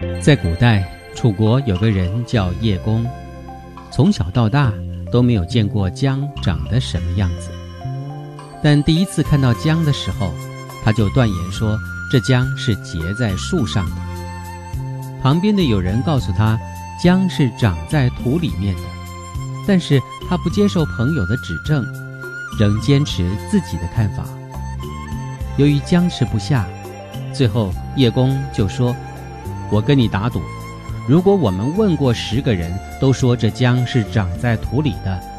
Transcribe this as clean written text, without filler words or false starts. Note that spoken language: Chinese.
在古代，楚国有个人叫叶公，从小到大都没有见过姜长得什么样子。但第一次看到姜的时候，他就断言说这姜是结在树上的。旁边的有人告诉他，姜是长在土里面的，但是他不接受朋友的指正，仍坚持自己的看法。由于僵持不下，最后叶公就说，我跟你打赌，如果我们问过10个人都说这姜是长在土里的，